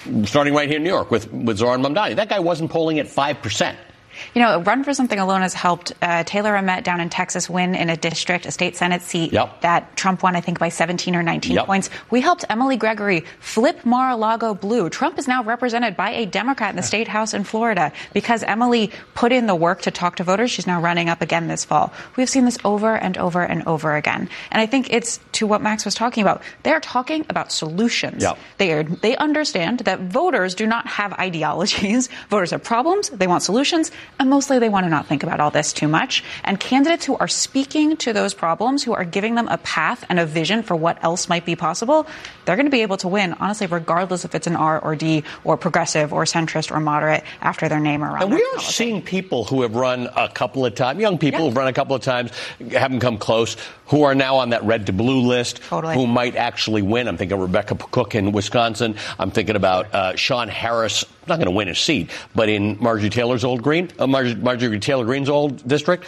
starting right here in New York with Zohran Mamdani. That guy wasn't polling at 5%. You know, Run for Something alone has helped Taylor Amet down in Texas win in a state Senate seat that Trump won, I think, by 17 or 19 points. We helped Emily Gregory flip Mar-a-Lago blue. Trump is now represented by a Democrat in the state house in Florida because Emily put in the work to talk to voters. She's now running up again this fall. We've seen this over and over and over again. And I think it's to what Max was talking about. They're talking about solutions. They understand that voters do not have ideologies. Voters have problems. They want solutions. And mostly they want to not think about all this too much. And candidates who are speaking to those problems, who are giving them a path and a vision for what else might be possible, they're going to be able to win, honestly, regardless if it's an R or D or progressive or centrist or moderate after their name or around. And we are seeing people who have run a couple of times, young people who've run a couple of times, haven't come close, who are now on that red to blue list, who might actually win. I'm thinking of Rebecca Cook in Wisconsin. I'm thinking about Sean Harris, not going to win a seat, but in Marjorie Taylor Greene's old district.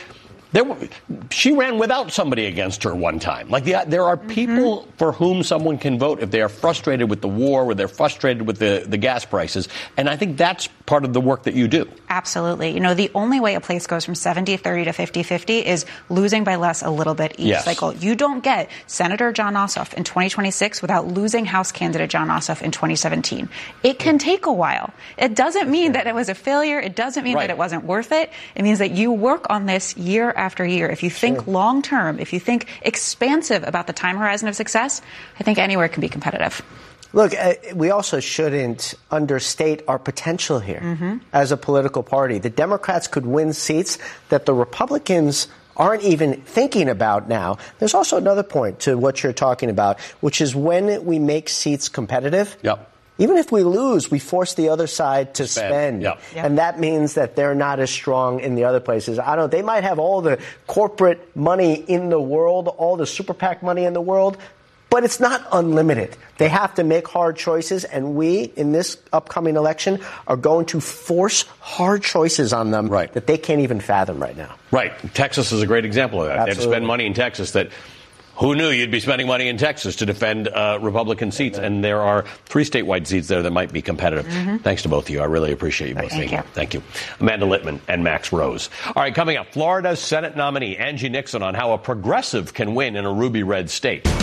She ran without somebody against her one time. Like there are people for whom someone can vote if they are frustrated with the war, or they're frustrated with the gas prices. And I think that's part of the work that you do. Absolutely. You know, the only way a place goes from 70-30 to 50-50 is losing by less a little bit each cycle. You don't get Senator Jon Ossoff in 2026 without losing House candidate Jon Ossoff in 2017. It can take a while. It doesn't mean that it was a failure. It doesn't mean that it wasn't worth it. It means that you work on this year after year. If you think long term, if you think expansive about the time horizon of success, I think anywhere can be competitive. Look, we also shouldn't understate our potential here as a political party. The Democrats could win seats that the Republicans aren't even thinking about now. There's also another point to what you're talking about, which is when we make seats competitive. Even if we lose, we force the other side to spend. And that means that they're not as strong in the other places. They might have all the corporate money in the world, all the super PAC money in the world, but it's not unlimited. They have to make hard choices, and we, in this upcoming election, are going to force hard choices on them that they can't even fathom right now. Texas is a great example of that. Absolutely. They have to spend money in Texas that... Who knew you'd be spending money in Texas to defend Republican seats? And there are 3 statewide seats there that might be competitive. Thanks to both of you. I really appreciate you both being here. Thank you. Amanda Litman and Max Rose. All right, coming up, Florida Senate nominee Angie Nixon on how a progressive can win in a ruby red state.